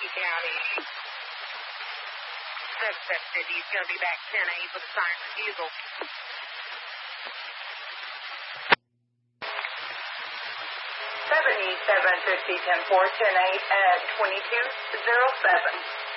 County. Suspect said he's going to be back 10-8 with a siren refusal. 7750 10-4, 10-8 at 2207.